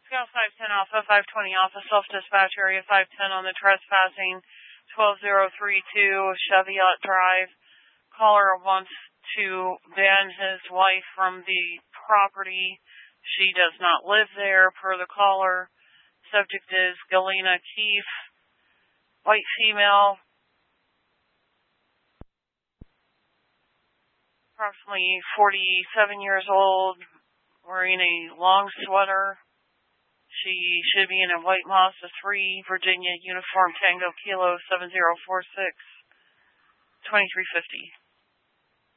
Scout 510 Alpha, 520 Alpha, self-dispatch area 510 on the trespassing, 12032 Cheviot Drive. Caller wants to ban his wife from the property. She does not live there, per the caller. Subject is Galena Keefe, white female, approximately 47 years old, wearing a long sweater. She should be in a white Mazda 3, Virginia, uniform Tango Kilo 7046, 2350.